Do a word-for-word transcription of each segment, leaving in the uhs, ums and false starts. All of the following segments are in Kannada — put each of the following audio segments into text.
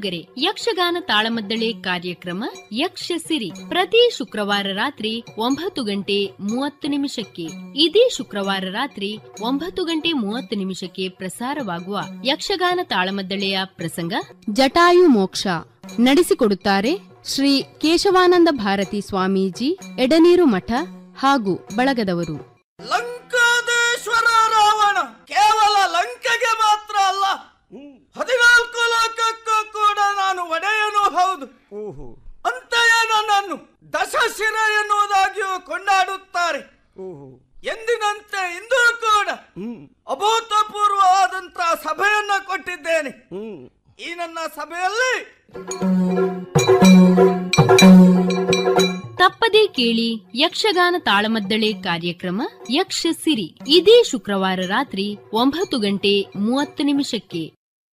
ಕೇಳುಗರೆ, ಯಕ್ಷಗಾನ ತಾಳಮದ್ದಳೆ ಕಾರ್ಯಕ್ರಮ ಯಕ್ಷ ಸಿರಿ ಪ್ರತಿ ಶುಕ್ರವಾರ ರಾತ್ರಿ ಒಂಬತ್ತು ಗಂಟೆ ಮೂವತ್ತು ನಿಮಿಷಕ್ಕೆ ಇದೇ ಶುಕ್ರವಾರ ರಾತ್ರಿ ಒಂಬತ್ತು ಗಂಟೆ ಮೂವತ್ತು ನಿಮಿಷಕ್ಕೆ ಪ್ರಸಾರವಾಗುವ ಯಕ್ಷಗಾನ ತಾಳಮದ್ದಳೆಯ ಪ್ರಸಂಗ ಜಟಾಯು ಮೋಕ್ಷ. ನಡೆಸಿಕೊಡುತ್ತಾರೆ ಶ್ರೀ ಕೇಶವಾನಂದ ಭಾರತಿ ಸ್ವಾಮೀಜಿ, ಎಡನೀರು ಮಠ ಹಾಗೂ ಬಳಗದವರು. ಲಂಕಾದೇಶ್ವರ ರಾವಣ ಕೇವಲ ಲಂಕೆಗೆ ಮಾತ್ರ ಅಲ್ಲ, ಹದಿನಾಲ್ಕು ಲೋಕಕ್ಕೂ ಕೂಡ ನಾನು ಒಡೆಯನೂ ಹೌದು. ಅಂತೆಯೇ ನನ್ನನ್ನು ದಶಶಿರ ಎನ್ನುವುದಾಗಿಯೂ ಕೊಂಡಾಡುತ್ತಾರೆ. ಎಂದಿನಂತೆ ಇಂದೂ ಕೂಡ ಅಭೂತಪೂರ್ವವಾದಂತಹ ಸಭೆಯನ್ನ ಕೊಟ್ಟಿದ್ದೇನೆ. ಈ ನನ್ನ ಸಭೆಯಲ್ಲಿ ತಪ್ಪದೇ ಕೇಳಿ ಯಕ್ಷಗಾನ ತಾಳಮದ್ದಳೆ ಕಾರ್ಯಕ್ರಮ ಯಕ್ಷ ಸಿರಿ ಇದೇ ಶುಕ್ರವಾರ ರಾತ್ರಿ ಒಂಬತ್ತು ಗಂಟೆ ಮೂವತ್ತು ನಿಮಿಷಕ್ಕೆ.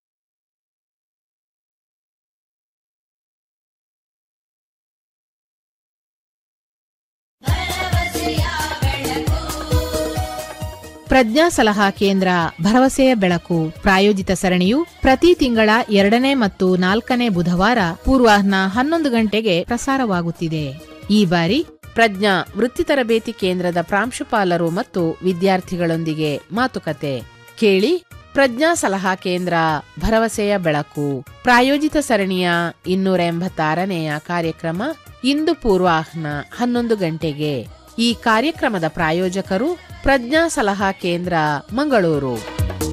ಪ್ರಜ್ಞಾ ಸಲಹಾ ಕೇಂದ್ರ ಭರವಸೆಯ ಬೆಳಕು ಪ್ರಾಯೋಜಿತ ಸರಣಿಯು ಪ್ರತಿ ತಿಂಗಳ ಎರಡನೇ ಮತ್ತು ನಾಲ್ಕನೇ ಬುಧವಾರ ಪೂರ್ವಾಹ್ನ ಹನ್ನೊಂದು ಗಂಟೆಗೆ ಪ್ರಸಾರವಾಗುತ್ತಿದೆ. ಈ ಬಾರಿ ಪ್ರಜ್ಞಾ ವೃತ್ತಿ ತರಬೇತಿ ಕೇಂದ್ರದ ಪ್ರಾಂಶುಪಾಲರು ಮತ್ತು ವಿದ್ಯಾರ್ಥಿಗಳೊಂದಿಗೆ ಮಾತುಕತೆ ಕೇಳಿ. ಪ್ರಜ್ಞಾ ಸಲಹಾ ಕೇಂದ್ರ ಭರವಸೆಯ ಬೆಳಕು ಪ್ರಾಯೋಜಿತ ಸರಣಿಯ ಇನ್ನೂರ ಎಂಬತ್ತಾರನೆಯ ಕಾರ್ಯಕ್ರಮ ಇಂದು ಪೂರ್ವಾಹ್ನ ಹನ್ನೊಂದು ಗಂಟೆಗೆ. ಈ ಕಾರ್ಯಕ್ರಮದ ಪ್ರಾಯೋಜಕರು ಪ್ರಜ್ಞಾ ಸಲಹಾ ಕೇಂದ್ರ ಮಂಗಳೂರು.